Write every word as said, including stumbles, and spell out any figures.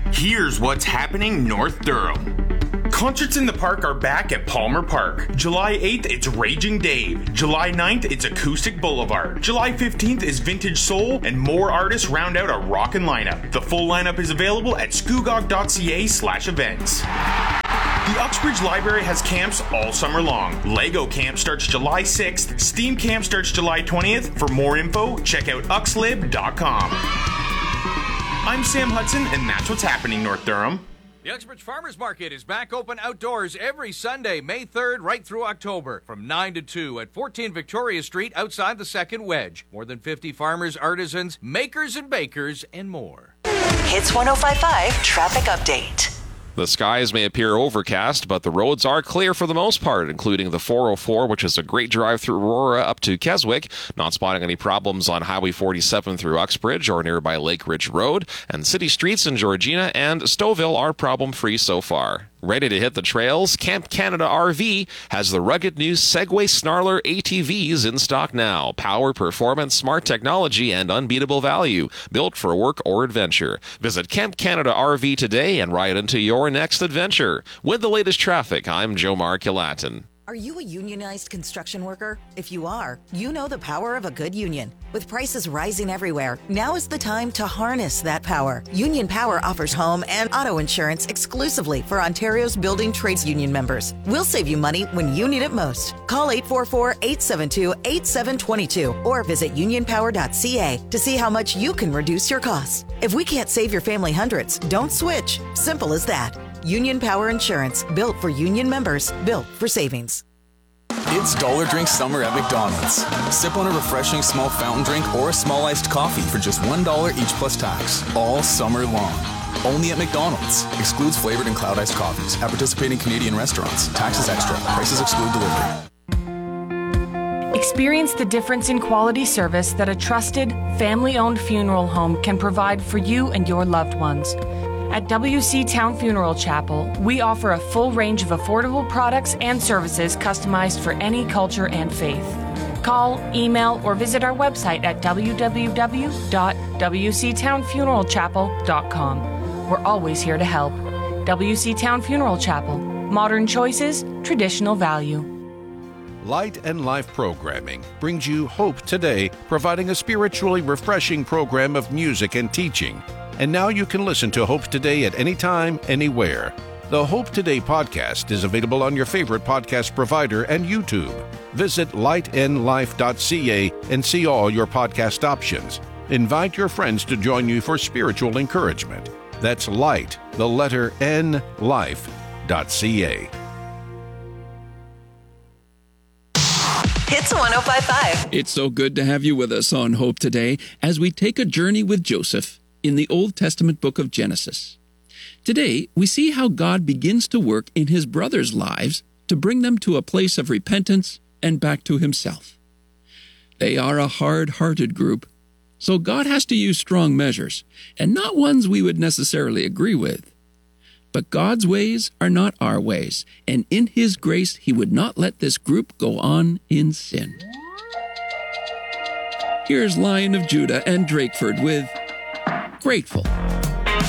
Here's what's happening North Durham. Concerts in the park are back at Palmer Park. July eighth, it's Raging Dave. July ninth, it's Acoustic Boulevard. July fifteenth is Vintage Soul, and more artists round out a rockin' lineup. The full lineup is available at scugog.ca slash events. The Uxbridge Library has camps all summer long. Lego Camp starts July sixth. Steam Camp starts July twentieth. For more info, check out uxlib dot com. I'm Sam Hudson, and that's what's happening North Durham. The Uxbridge Farmers Market is back open outdoors every Sunday, May third, right through October, from nine to two at fourteen Victoria Street outside the Second Wedge. More than fifty farmers, artisans, makers and bakers, and more. Hits one oh five point five Traffic Update. The skies may appear overcast, but the roads are clear for the most part, including the four oh four, which is a great drive through Aurora up to Keswick. Not spotting any problems on Highway forty-seven through Uxbridge or nearby Lake Ridge Road. And city streets in Georgina and Stouffville are problem-free so far. Ready to hit the trails? Camp Canada R V has the rugged new Segway Snarler A T Vs in stock now. Power, performance, smart technology, and unbeatable value. Built for work or adventure. Visit Camp Canada R V today and ride into your next adventure. With the latest traffic, I'm Joe Markulatin. Are you a unionized construction worker? If you are, you know the power of a good union. With prices rising everywhere, now is the time to harness that power. Union Power offers home and auto insurance exclusively for Ontario's building trades union members. We'll save you money when you need it most. Call eight four four, eight seven two, eight seven two two or visit union power dot c a to see how much you can reduce your costs. If we can't save your family hundreds, don't switch. Simple as that. Union Power Insurance, built for union members, built for savings. It's Dollar Drink Summer at McDonald's. Sip on a refreshing small fountain drink or a small iced coffee for just one dollar each plus tax, all summer long. Only at McDonald's. Excludes flavored and cloud iced coffees at participating Canadian restaurants. Taxes extra. Prices exclude delivery. Experience the difference in quality service that a trusted, family-owned funeral home can provide for you and your loved ones. At W C Town Funeral Chapel, we offer a full range of affordable products and services customized for any culture and faith. Call, email, or visit our website at w w w dot w c town funeral chapel dot com. We're always here to help. W C Town Funeral Chapel. Modern choices, traditional value. Light and Life Programming brings you Hope Today, providing a spiritually refreshing program of music and teaching. And now you can listen to Hope Today at any time, anywhere. The Hope Today podcast is available on your favorite podcast provider and YouTube. Visit light n life dot c a and see all your podcast options. Invite your friends to join you for spiritual encouragement. That's light, the letter N, life dot c a. Hits one oh five point five. It's so good to have you with us on Hope Today as we take a journey with Joseph in the Old Testament book of Genesis. Today, we see how God begins to work in his brothers' lives to bring them to a place of repentance and back to himself. They are a hard-hearted group, so God has to use strong measures, and not ones we would necessarily agree with. But God's ways are not our ways, and in his grace, he would not let this group go on in sin. Here's Lion of Judah and Drakeford with Grateful.